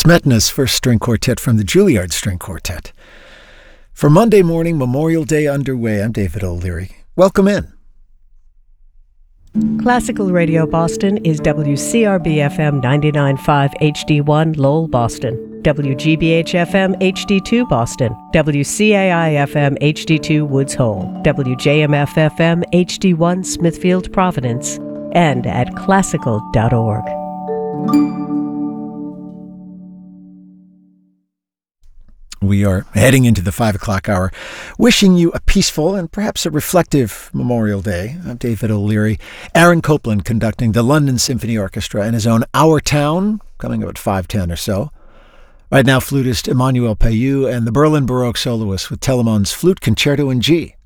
Smetana's first string quartet from the Juilliard String Quartet. For Monday morning, Memorial Day underway, I'm David O'Leary. Welcome in. Classical Radio Boston is WCRB-FM 99.5 HD1 Lowell, Boston, WGBH-FM HD2 Boston, WCAI-FM HD2 Woods Hole, WJMF-FM HD1 Smithfield, Providence, and at classical.org. We are heading into the 5 o'clock hour, wishing you a peaceful and perhaps a reflective Memorial Day. I'm David O'Leary. Aaron Copland conducting the London Symphony Orchestra in his own Our Town, coming up at 5:10 or so. Right now, flutist Emmanuel Payou and the Berlin Baroque soloist with Telemann's Flute Concerto in G.